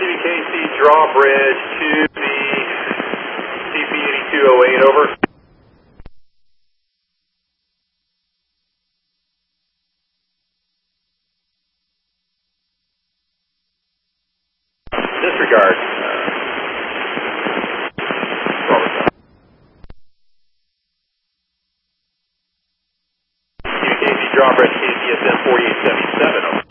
CBKC drawbridge to the CP8208, over. Disregard. CBKC drawbridge KCSM 4877, over.